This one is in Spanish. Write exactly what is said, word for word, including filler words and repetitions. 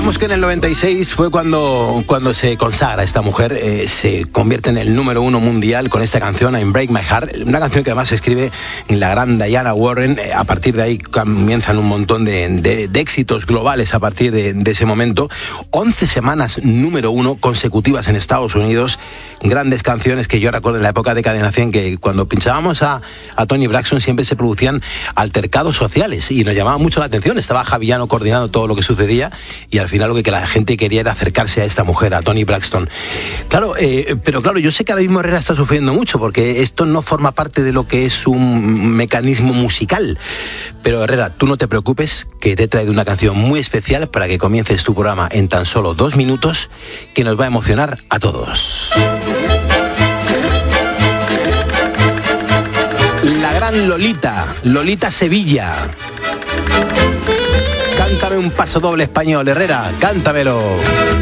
Recordamos que en el noventa y seis fue cuando, cuando se consagra esta mujer, eh, se convierte en el número uno mundial con esta canción, I'm Break My Heart, una canción que además se escribe la gran Diana Warren. Eh, a partir de ahí comienzan un montón de, de, de éxitos globales a partir de, de ese momento. once semanas número uno consecutivas en Estados Unidos, grandes canciones que yo recuerdo en la época de Cadena cien, que cuando pinchábamos a, a Toni Braxton siempre se producían altercados sociales y nos llamaba mucho la atención. Estaba Javillano coordinando todo lo que sucedía y al final lo que, que la gente quería era acercarse a esta mujer, a Toni Braxton. Claro, eh, pero claro, yo sé que ahora mismo Herrera está sufriendo mucho porque esto no forma parte de lo que es un mecanismo musical. Pero Herrera, tú no te preocupes, que te he traído una canción muy especial para que comiences tu programa en tan solo dos minutos, que nos va a emocionar a todos. La gran Lolita, Lolita Sevilla. Cántame un paso doble español, Herrera, cántamelo.